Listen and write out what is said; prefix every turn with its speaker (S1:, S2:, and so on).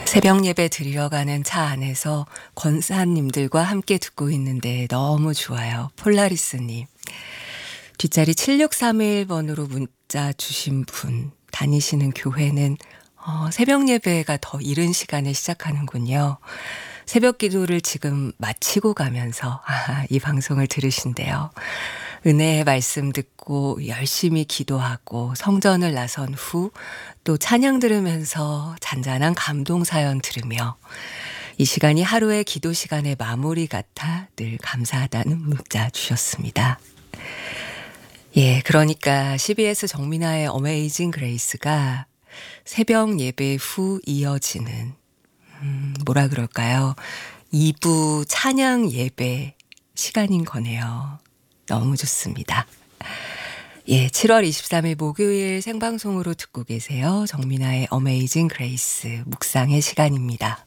S1: 새벽 예배 드리러 가는 차 안에서 권사님들과 함께 듣고 있는데 너무 좋아요. 폴라리스님. 뒷자리 7631번으로 문자 주신 분, 다니시는 교회는 새벽 예배가 더 이른 시간에 시작하는군요. 새벽 기도를 지금 마치고 가면서 이 방송을 들으신대요. 은혜의 말씀 듣고 열심히 기도하고 성전을 나선 후 또 찬양 들으면서 잔잔한 감동 사연 들으며 이 시간이 하루의 기도 시간의 마무리 같아 늘 감사하다는 문자 주셨습니다. 예, 그러니까 CBS 정민아의 어메이징 그레이스가 새벽 예배 후 이어지는 뭐라 그럴까요? 2부 찬양 예배 시간인 거네요. 너무 좋습니다. 예, 7월 23일 목요일 생방송으로 듣고 계세요. 정민아의 어메이징 그레이스 묵상의 시간입니다.